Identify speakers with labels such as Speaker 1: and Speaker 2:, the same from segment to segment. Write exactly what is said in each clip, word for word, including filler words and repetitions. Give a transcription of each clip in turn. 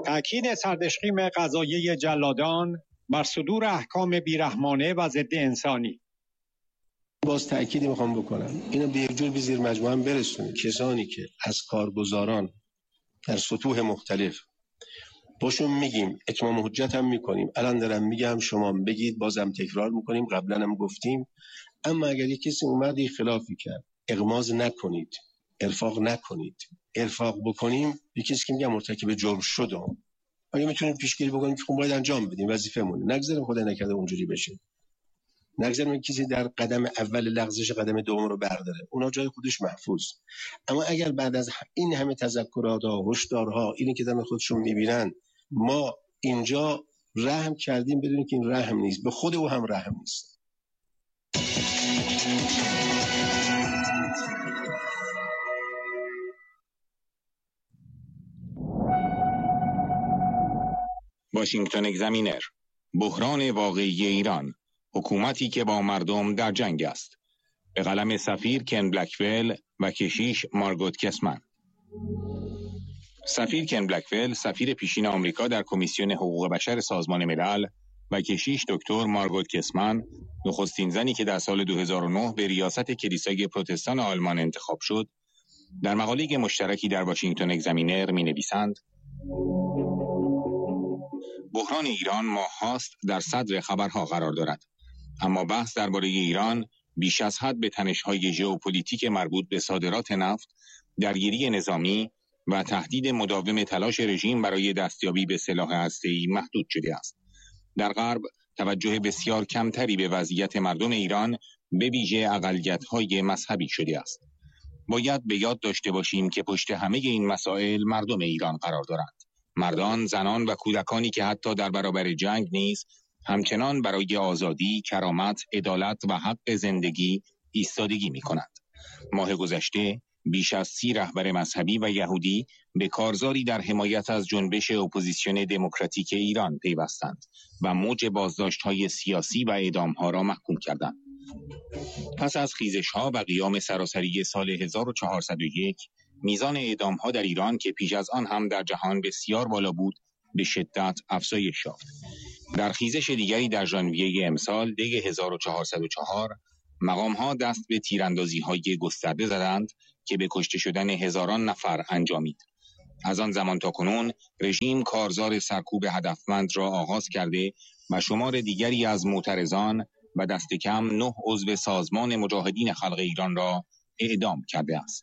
Speaker 1: تأکید سردشقیم قضایی جلادان بر صدور احکام بیرحمانه و ضد انسانی.
Speaker 2: باز تأکیدی میخوام بکنم، اینو به یک جور به زیر مجموعه هم برسونید. کسانی که از کارگزاران در سطوح مختلف باشون میگیم، اتمام حجت هم میکنیم، الان دارم میگم شما بگید، بازم تکرار میکنیم، قبلا هم گفتیم، اما اگر یک کسی اومد یک خلافی کرد، اغماض نکنید، ارفاق نکنید. ارفاق بکنیم یک کسی که میگه مرتکب جرم شده، آیا میتونیم پیشگیری بکنیم که خب باید انجام بدیم، وظیفه‌مونه، نگذاریم خدای نکرده اونجوری بشه، نگذاریم کسی در قدم اول لغزش قدم دوم رو برداره، اونا جای خودش محفوظ. اما اگر بعد از این همه تذکرات ها، هشدارها، اینی که دارن خودشون میبینن، ما اینجا رحم کردیم بدونیم که این رحم نیست، به خود او هم رحم نیست.
Speaker 3: واشنگتن اگزامینر: بحران واقعی ایران، حکومتی که با مردم در جنگ است. به قلم سفیر کن بلکول و کشیش مارگوت کسمن. سفیر کن بلکول، سفیر پیشین آمریکا در کمیسیون حقوق بشر سازمان ملل، و کشیش دکتر مارگوت کسمن، نخستین زنی که در سال دو هزار و نه به ریاست کلیسای پروتستان آلمان انتخاب شد، در مقاله مشترکی در واشنگتن اگزامینر می نویسند: بحران ایران ماه‌هاست در صدر خبرها قرار دارد، اما بحث درباره ایران بیش از حد به تنش‌های ژئوپلیتیک مربوط به صادرات نفت، درگیری نظامی و تهدید مداوم تلاش رژیم برای دستیابی به سلاح هسته‌ای محدود شده است. در غرب توجه بسیار کمتری به وضعیت مردم ایران، به ویژه اقلیت‌های مذهبی شده است. باید به یاد داشته باشیم که پشت همه این مسائل مردم ایران قرار دارند. مردان، زنان و کودکانی که حتی در برابر جنگ نیز همچنان برای آزادی، کرامت، عدالت و حق زندگی ایستادگی می‌کنند. ماه گذشته بیش از سی رهبر مذهبی و یهودی به کارزاری در حمایت از جنبش اپوزیسیون دموکراتیک ایران پیوستند و موج بازداشت‌های سیاسی و اعدام‌ها را محکوم کردند. پس از خیزش‌ها و قیام سراسری سال هزار و چهارصد و یک، میزان اعدام‌ها در ایران که پیش از آن هم در جهان بسیار بالا بود، به شدت افزایش یافت. در خیزش دیگری در ژانویه امسال دی هزار و چهارصد و چهار، مقام‌ها دست به تیراندازی‌های گسترده زدند که به کشته شدن هزاران نفر انجامید. از آن زمان تا کنون رژیم کارزار سرکوب هدفمند را آغاز کرده و شمار دیگری از معترضان و دست کم نه عضو سازمان مجاهدین خلق ایران را اعدام کرده است.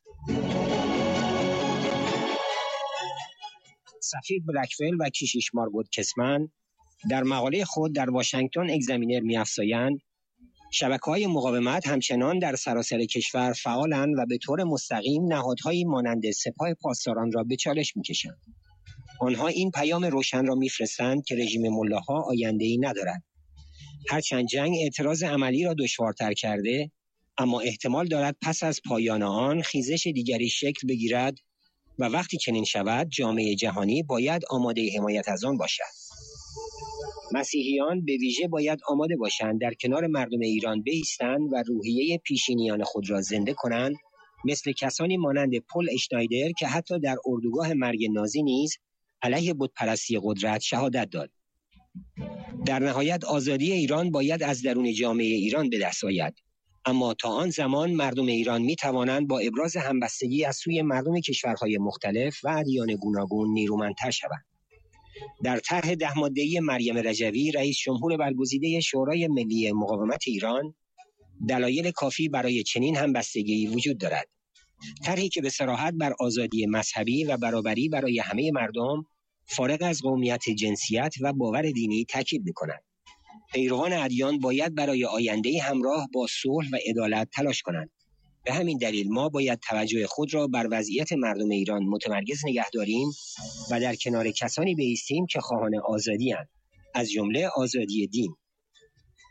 Speaker 4: سفیر بلکول و کشیش مارگوت کسمن در مقاله خود در واشنگتن اگزامینر می‌افزایند شبکه‌های مقاومت همچنان در سراسر کشور فعالند و به طور مستقیم نهادهایی مانند سپاه پاسداران را به چالش می‌کشند. آنها این پیام روشن را می‌فرستند که رژیم ملاها آینده‌ای ندارد. هرچند جنگ اعتراض عملی را دشوارتر کرده، اما احتمال دارد پس از پایان آن خیزش دیگری شکل بگیرد و وقتی چنین شود جامعه جهانی باید آماده حمایت از آن باشد. مسیحیان به ویژه باید آماده باشند در کنار مردم ایران بایستند و روحیه پیشینیان خود را زنده کنند، مثل کسانی مانند پل اشنایدر که حتی در اردوگاه مرگ نازی نیز علیه بتپرستی قدرت شهادت داد. در نهایت آزادی ایران باید از درون جامعه ایران به دست آید، اما تا آن زمان مردم ایران می توانند با ابراز همبستگی از سوی مردم کشورهای مختلف و ادیان گوناگون نیرومندتر شوند. در طرح ده ماده‌ای مریم رجوی، رئیس جمهور برگزیده شورای ملی مقاومت ایران، دلایل کافی برای چنین همبستگی وجود دارد. طرحی که به صراحت بر آزادی مذهبی و برابری برای همه مردم فارغ از قومیت، جنسیت و باور دینی تاکید می‌کند. پیروان ادیان باید برای آینده همراه با صلح و عدالت تلاش کنند. به همین دلیل ما باید توجه خود را بر وضعیت مردم ایران متمرکز نگه داریم و در کنار کسانی بایستیم که خواهان آزادی اند، از جمله آزادی دین.